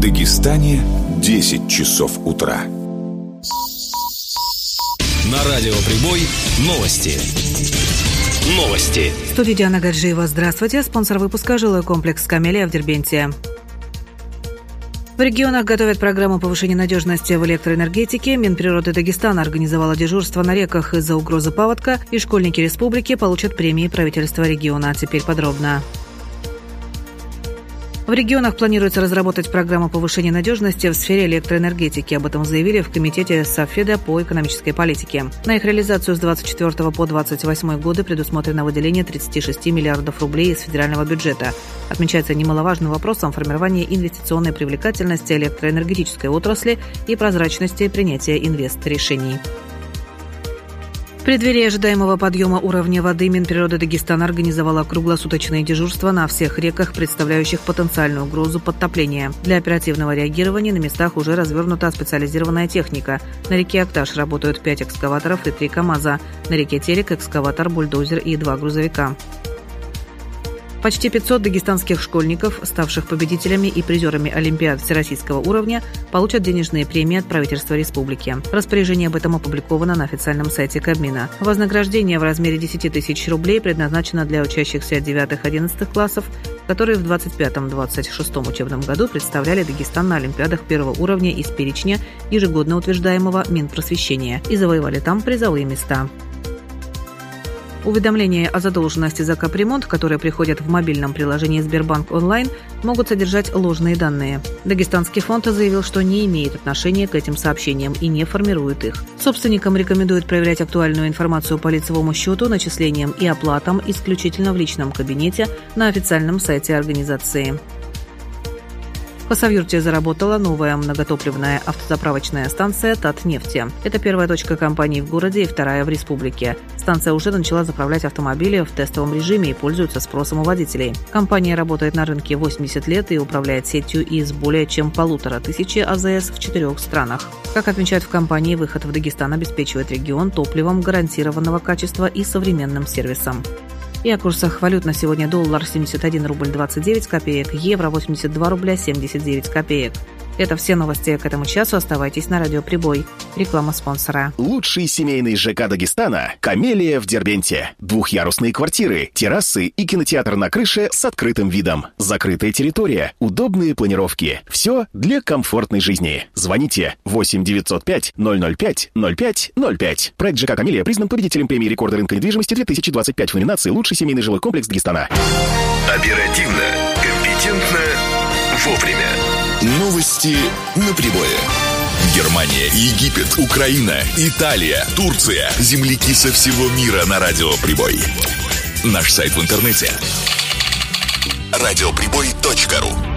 Дагестане 10 часов утра. На радио «Прибой» новости. В студии Диана Гаджиева. Здравствуйте. Спонсор выпуска — жилой комплекс «Камелия» в Дербенте. В регионах готовят программу повышения надежности в электроэнергетике. Минприроды Дагестана организовала дежурство на реках из-за угрозы паводка, и школьники республики получат премии правительства региона. А теперь подробно. В регионах планируется разработать программу повышения надежности в сфере электроэнергетики. Об этом заявили в Комитете Совфеда по экономической политике. На их реализацию с 24 по 28 годы предусмотрено выделение 36 миллиардов рублей из федерального бюджета. Отмечается немаловажным вопросом формирования инвестиционной привлекательности электроэнергетической отрасли и прозрачности принятия инвестрешений. В преддверии ожидаемого подъема уровня воды Минприроды Дагестана организовала круглосуточные дежурства на всех реках, представляющих потенциальную угрозу подтопления. Для оперативного реагирования на местах уже развернута специализированная техника. На реке Акташ работают 5 экскаваторов и 3 КАМАЗа. На реке Терек — экскаватор, бульдозер и 2 грузовика. Почти 500 дагестанских школьников, ставших победителями и призерами олимпиад всероссийского уровня, получат денежные премии от правительства республики. Распоряжение об этом опубликовано на официальном сайте Кабмина. Вознаграждение в размере 10 тысяч рублей предназначено для учащихся 9-11 классов, которые в 25-26 учебном году представляли Дагестан на олимпиадах первого уровня из перечня, ежегодно утверждаемого Минпросвещения, и завоевали там призовые места. Уведомления о задолженности за капремонт, которые приходят в мобильном приложении Сбербанк онлайн, могут содержать ложные данные. Дагестанский фонд заявил, что не имеет отношения к этим сообщениям и не формирует их. Собственникам рекомендуют проверять актуальную информацию по лицевому счету, начислениям и оплатам исключительно в личном кабинете на официальном сайте организации. В Хасавюрте заработала новая многотопливная автозаправочная станция «Татнефти». Это первая точка компании в городе и вторая в республике. Станция уже начала заправлять автомобили в тестовом режиме и пользуется спросом у водителей. Компания работает на рынке 80 лет и управляет сетью из более чем 1500 АЗС в 4 странах. Как отмечают в компании, выход в Дагестан обеспечивает регион топливом гарантированного качества и современным сервисом. И о курсах валют на сегодня: доллар 71 рубль 29 копеек, евро 82 рубля 79 копеек. Это все новости к этому часу. Оставайтесь на радио «Прибой». Реклама спонсора. Лучший семейный ЖК Дагестана – «Камелия» в Дербенте. Двухъярусные квартиры, террасы и кинотеатр на крыше с открытым видом. Закрытая территория, удобные планировки. Все для комфортной жизни. Звоните 8 905 005 05 05. Проект ЖК «Камелия» признан победителем премии рекорда рынка недвижимости 2025 в номинации «Лучший семейный жилой комплекс Дагестана». Оперативно, компетентно, вовремя. Новости на прибое. Германия, Египет, Украина, Италия, Турция. Земляки со всего мира на радио «Прибой». Наш сайт в интернете — радиоприбой.ру.